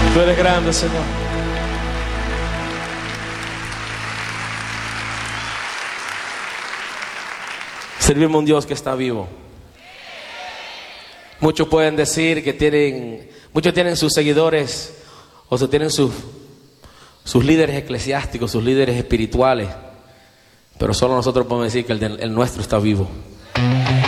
Tú eres grande, Señor. Servimos a un Dios que está vivo. Muchos pueden decir que muchos tienen sus seguidores o tienen sus líderes eclesiásticos, sus líderes espirituales, pero solo nosotros podemos decir que el nuestro está vivo.